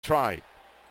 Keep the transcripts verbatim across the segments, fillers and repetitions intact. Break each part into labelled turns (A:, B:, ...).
A: Try.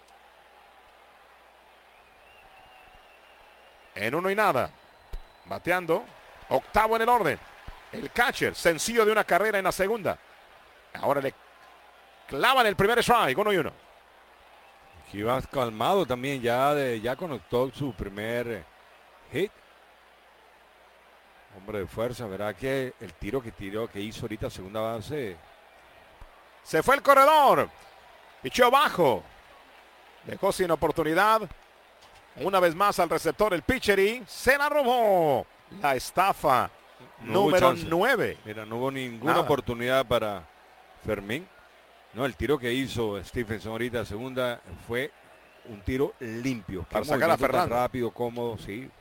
A: En uno y nada. Bateando. Octavo en el orden. El catcher. Sencillo de una carrera en la segunda. Ahora le clavan el primer strike. Uno y uno.
B: Aquí va calmado también. Ya, de, ya conectó su primer hit. Hombre de fuerza. Verá que el tiro que tiró, que hizo ahorita segunda base.
A: Se fue el corredor. Pichó bajo. Dejó sin oportunidad. Una vez más al receptor el pitcher y se la robó. La estafa
B: No
A: número nueve.
B: Mira, no hubo ninguna
A: Nada.
B: oportunidad para Fermín. No, el tiro que hizo Stephenson ahorita segunda fue un tiro limpio.
A: Para
B: Qué
A: sacar a
B: movimiento tan
A: Fernando.
B: rápido, cómodo, sí.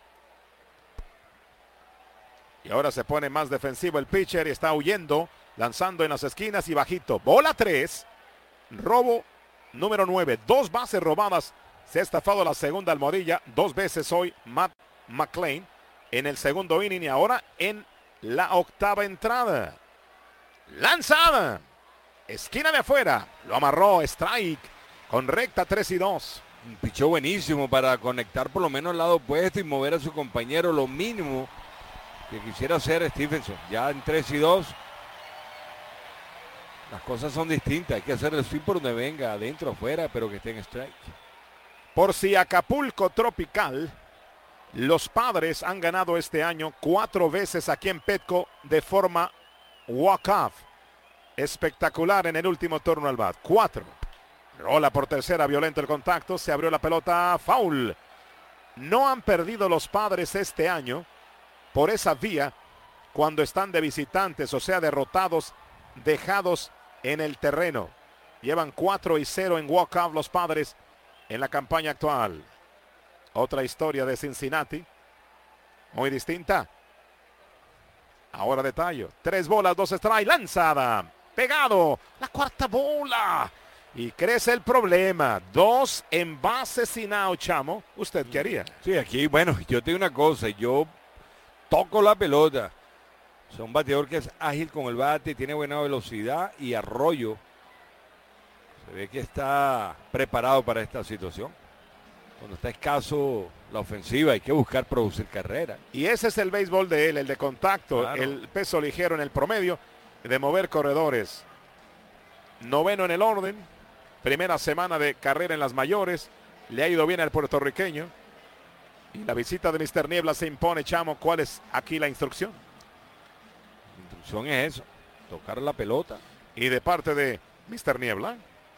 A: Y ahora se pone más defensivo el pitcher y está huyendo, lanzando en las esquinas y bajito. Bola tres. Robo número nueve. Dos bases robadas. Se ha estafado la segunda almohadilla. Dos veces hoy Matt McLain en el segundo inning y ahora en la octava entrada. Lanzada. Esquina de afuera. Lo amarró. Strike. Con recta tres y dos.
B: Un pichó buenísimo para conectar por lo menos el lado opuesto y mover a su compañero. Lo mínimo que quisiera hacer Stephenson. Ya en tres y dos. Las cosas son distintas. Hay que hacer el swing por donde venga, adentro, afuera, pero que esté en strike.
A: Por si Acapulco Tropical, los Padres han ganado este año cuatro veces aquí en Petco de forma walk-off. Espectacular en el último turno al bat. Cuatro. Rola por tercera, violento el contacto. Se abrió la pelota, foul. No han perdido los Padres este año por esa vía cuando están de visitantes, o sea, derrotados, dejados en el terreno. Llevan cuatro y cero en walk-off los Padres en la campaña actual. Otra historia de Cincinnati, muy distinta. Ahora de Tallo. Tres bolas, dos strikes, lanzada. Pegado, la cuarta bola. Y crece el problema. Dos en base sin out, Chamo. ¿Usted qué haría?
B: Sí, aquí, bueno, yo te digo una cosa. Yo toco la pelota. Es un bateador que es ágil con el bate, tiene buena velocidad y arroyo. Se ve que está preparado para esta situación. Cuando está escaso la ofensiva hay que buscar producir carrera.
A: Y ese es el béisbol de él, el de contacto,
B: Claro.
A: el peso ligero en el promedio, de mover corredores. Noveno en el orden, primera semana de carrera en las mayores, le ha ido bien al puertorriqueño. Y la visita de mister Niebla se impone, Chamo. ¿Cuál es aquí la instrucción?
B: La instrucción es eso, tocar la pelota,
A: Y de parte de mister Niebla,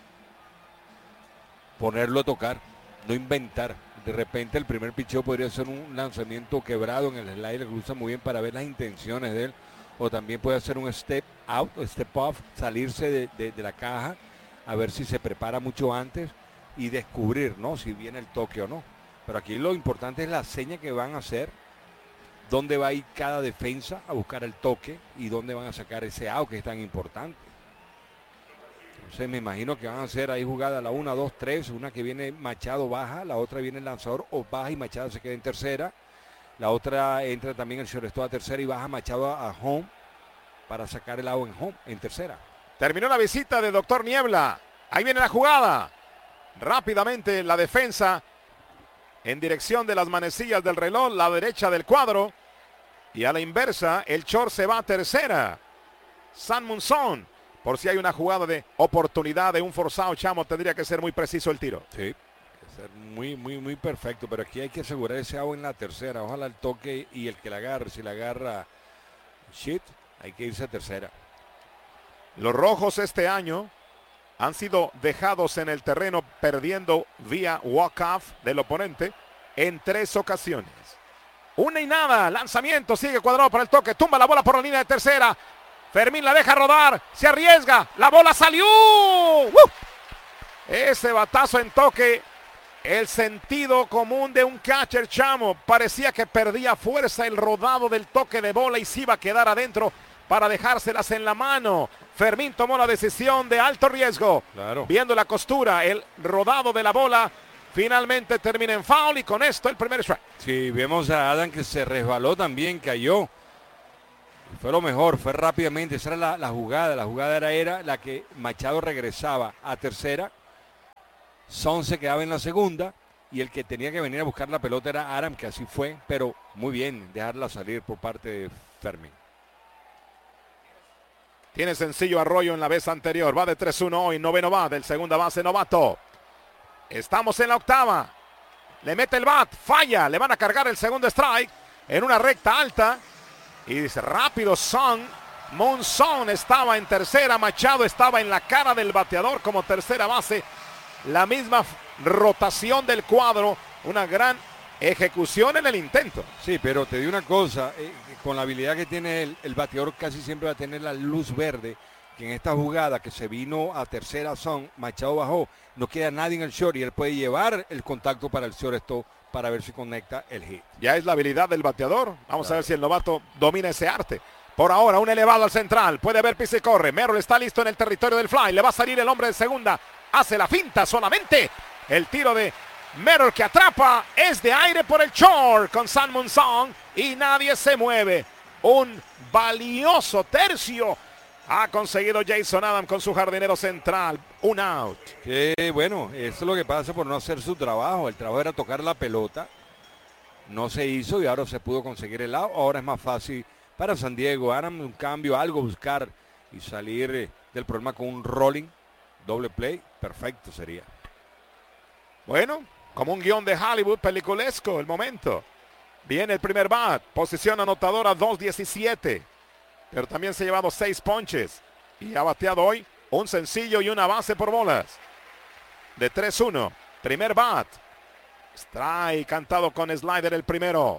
B: ponerlo a tocar, no inventar. De repente el primer picheo podría ser un lanzamiento quebrado en el slider, que usa muy bien para ver las intenciones de él. O también puede hacer un step out o step off, salirse de, de, de la caja, a ver si se prepara mucho antes y descubrir, ¿no?, si viene el toque o no. Pero aquí lo importante es la seña que van a hacer, dónde va a ir cada defensa a buscar el toque y dónde van a sacar ese out que es tan importante. Entonces me imagino que van a hacer ahí jugada la una, dos, tres, una que viene Machado baja, la otra viene el lanzador o baja y Machado se queda en tercera. La otra entra también el shortstop a tercera y baja Machado a, a home para sacar el out en home, en tercera.
A: terminó la visita de doctor Niebla. Ahí viene la jugada. Rápidamente la defensa en dirección de las manecillas del reloj, la derecha del cuadro. Y a la inversa, el short se va a tercera. San Munzón. Por si hay una jugada de oportunidad de un forzado, Chamo, tendría que ser muy preciso el tiro.
B: Sí, hay que ser muy, muy, muy perfecto. Pero aquí hay que asegurar ese out en la tercera. Ojalá el toque y el que la agarre. Si la agarra shit, hay que irse a tercera.
A: Los rojos este año han sido dejados en el terreno perdiendo vía walk-off del oponente en tres ocasiones. Una y nada, lanzamiento, sigue cuadrado para el toque, tumba la bola por la línea de tercera. Fermín la deja rodar, se arriesga, la bola salió. ¡Uh! Ese batazo en toque, el sentido común de un catcher, Chamo. Parecía que perdía fuerza el rodado del toque de bola y se iba a quedar adentro para dejárselas en la mano. Fermín tomó la decisión de alto riesgo.
B: Claro.
A: Viendo la costura, el rodado de la bola finalmente termina en foul y con esto el primer strike.
B: Sí, vemos a Adam que se resbaló también, cayó. Fue lo mejor, fue rápidamente, esa era la, la jugada. La jugada era, era la que Machado regresaba a tercera Son se quedaba en la segunda y el que tenía que venir a buscar la pelota era Aram, que así fue, pero muy bien dejarla salir por parte de Fermín.
A: Tiene sencillo Arroyo en la vez anterior. Va de tres uno hoy. Noveno bat del segunda base novato. Estamos en la octava. Le mete el bat. Falla. Le van a cargar el segundo strike. En una recta alta. Y dice rápido Son. Monzón estaba en tercera. Machado estaba en la cara del bateador como tercera base. La misma rotación del cuadro. Una gran ejecución en el intento.
B: Sí, pero te digo una cosa, eh, con la habilidad que tiene el, el bateador casi siempre va a tener la luz verde, que en esta jugada que se vino a tercera Son, Machado bajó, no queda nadie en el short y él puede llevar el contacto para el shortstop para ver si conecta el hit.
A: Ya es la habilidad del bateador. Vamos
B: Claro.
A: a ver si el novato domina ese arte. Por ahora, un elevado al central. Puede ver pisa y corre. Merrill está listo en el territorio del fly. Le va a salir el hombre de segunda. Hace la finta solamente. El tiro de Merrill que atrapa es de aire por el short con San Monzón y nadie se mueve. Un valioso tercio ha conseguido Jason Adam con su jardinero central. Un out.
B: Que bueno, eso es lo que pasa por no hacer su trabajo. El trabajo era tocar la pelota. No se hizo y ahora se pudo conseguir el out. Ahora es más fácil para San Diego. Adam un cambio, algo buscar y salir eh, del problema con un rolling. Doble play, perfecto sería.
A: Bueno, como un guión de Hollywood peliculesco el momento. Viene el primer bat, posición anotadora dos diecisiete. Pero también se ha llevado seis ponches. Y ha bateado hoy un sencillo y una base por bolas. De tres uno, primer bat. Strike cantado con slider el primero.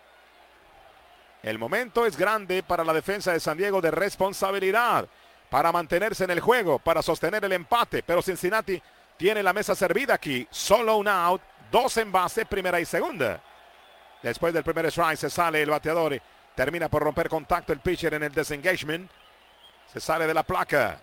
A: El momento es grande para la defensa de San Diego de responsabilidad. Para mantenerse en el juego, para sostener el empate. Pero Cincinnati tiene la mesa servida aquí. Solo un out, dos en base, primera y segunda. Después del primer strike se sale el bateador. Y termina por romper contacto el pitcher en el disengagement. Se sale de la placa.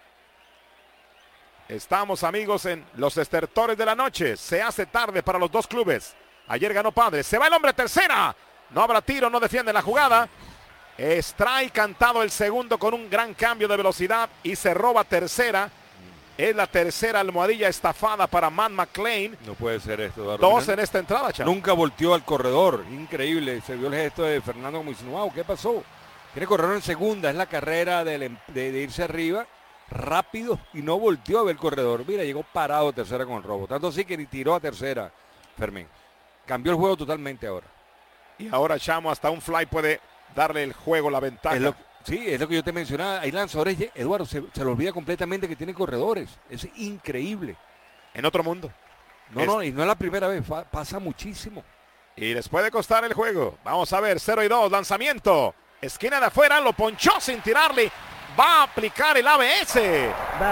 A: Estamos, amigos, en los estertores de la noche. Se hace tarde para los dos clubes. Ayer ganó Padres. Se va el hombre a tercera. No habrá tiro, no defiende la jugada. Strike cantado el segundo con un gran cambio de velocidad y se roba tercera. Es la tercera almohadilla estafada para Matt McLain.
B: No puede ser esto, Eduardo.
A: Dos en esta entrada, chavo.
B: Nunca volteó al corredor. Increíble. Se vio el gesto de Fernando como diciendo, wow, ¿qué pasó? Tiene corredor en segunda. Es la carrera de, de, de irse arriba rápido y no volteó a ver el corredor. Mira, llegó parado a tercera con el robo. Tanto así que ni tiró a tercera, Fermín. Cambió el juego totalmente ahora.
A: Y ahora Chamo hasta un fly puede darle el juego, la ventaja.
B: Es lo, sí, es lo que yo te mencionaba. Hay lanzadores, Eduardo, se, se le olvida completamente que tiene corredores. Es increíble.
A: En otro mundo.
B: No,
A: Es-
B: no, y no es la primera vez. Fa- pasa muchísimo.
A: Y les puede costar el juego. Vamos a ver, cero y dos, lanzamiento. Esquina de afuera, lo ponchó sin tirarle. Va a aplicar el A B S.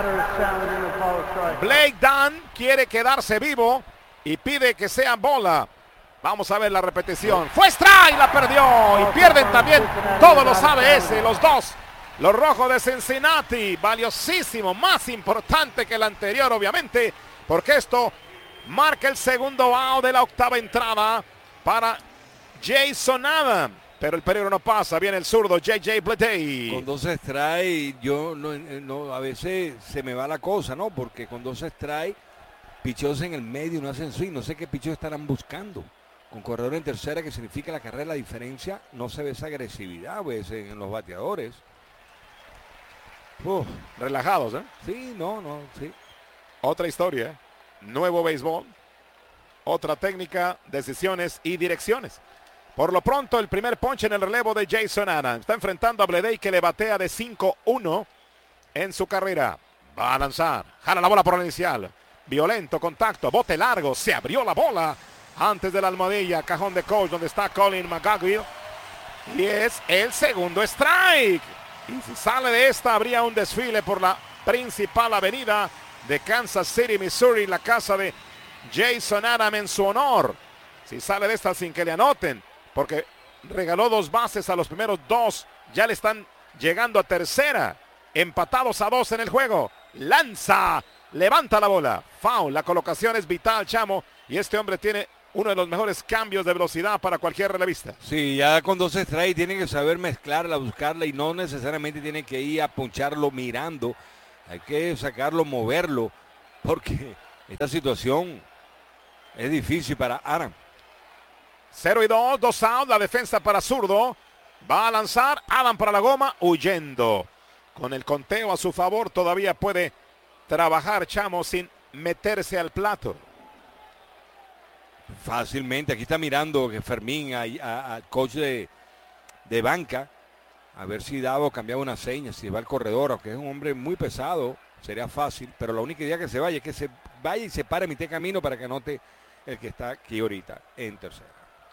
A: Blake Dunn quiere quedarse vivo y pide que sea bola. Vamos a ver la repetición. Fue strike, la perdió. Y pierden también todos los A B S, los dos. Los rojos de Cincinnati, valiosísimo, más importante que el anterior, obviamente, porque esto marca el segundo out de la octava entrada para Jason Adam. Pero el peligro no pasa, viene el zurdo J J Bleday.
B: Con dos strikes, yo no, no, a veces se me va la cosa, ¿no? Porque con dos strikes, picheos en el medio no hacen swing. No sé qué picheos estarán buscando. Con corredor en tercera, que significa la carrera, la diferencia, no se ve esa agresividad, pues, en los bateadores.
A: Uf, relajados, ¿eh?
B: Sí, no, no, sí.
A: Otra historia, ¿eh? Nuevo béisbol, otra técnica, decisiones y direcciones. Por lo pronto, el primer ponche en el relevo de Jason Adams. Está enfrentando a Bleday, que le batea de cinco uno en su carrera. Va a lanzar, jala la bola por el inicial. Violento contacto, bote largo, se abrió la bola antes de la almohadilla, cajón de coach donde está Colin McGuire. Y es el segundo strike. Y si sale de esta, habría un desfile por la principal avenida de Kansas City, Missouri, la casa de Jason Adam en su honor. Si sale de esta sin que le anoten, porque regaló dos bases a los primeros dos, ya le están llegando a tercera, empatados a dos en el juego. Lanza, levanta la bola, foul, la colocación es vital, Chamo, y este hombre tiene uno de los mejores cambios de velocidad para cualquier relevista.
B: Sí, ya con dos strikes tienen que saber mezclarla, buscarla y no necesariamente tienen que ir a poncharlo mirando. Hay que sacarlo, moverlo, porque Esta situación es difícil para Adam.
A: cero y dos, dos out, la defensa para zurdo. Va a lanzar Adam para la goma, huyendo. Con el conteo a su favor todavía puede trabajar Chamo sin meterse al plato.
B: Fácilmente, aquí está mirando que Fermín al coach de, de banca, a ver si Davo cambiaba una seña, si va al corredor, aunque es un hombre muy pesado, sería fácil, pero la única idea que se vaya es que se vaya y se pare a mitad de camino para que anote el que está aquí ahorita en tercera.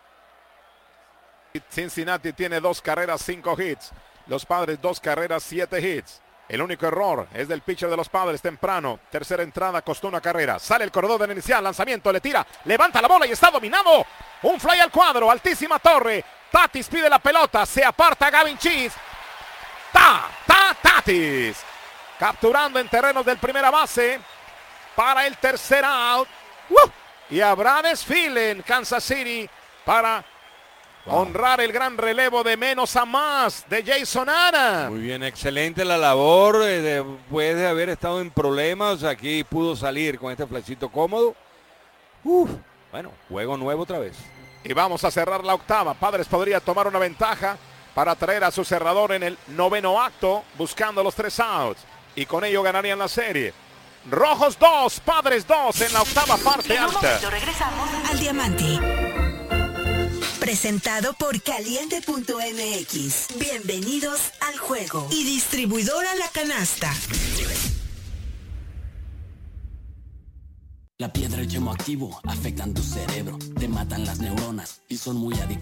A: Cincinnati tiene dos carreras, cinco hits. Los Padres dos carreras, siete hits. El único error es del pitcher de los Padres temprano. Tercera entrada, costó una carrera. Sale el corredor del inicial, lanzamiento, le tira, levanta la bola y está dominado. Un fly al cuadro, altísima torre. Tatis pide la pelota, se aparta Gavin Cheese. Ta, ta, Tatis. Capturando en terrenos del primera base para el tercer out. ¡Uh! Y habrá desfile en Kansas City para wow. honrar el gran relevo de menos a más de Jason Ana.
B: Muy bien, excelente la labor. Eh, después de haber estado en problemas, aquí pudo salir con este flashito cómodo. Uf, bueno, juego nuevo otra vez.
A: Y vamos a cerrar la octava. Padres podría tomar una ventaja para traer a su cerrador en el noveno acto, buscando los tres outs. Y con ello ganarían la serie. Rojos dos, Padres dos en la octava parte
C: en un
A: alta.
C: Momento, regresamos al Diamante. Presentado por Caliente punto M X. Bienvenidos al juego. Y distribuidora La Canasta.
D: La piedra y el yemo activo afectan tu cerebro, te matan las neuronas y son muy adictivos.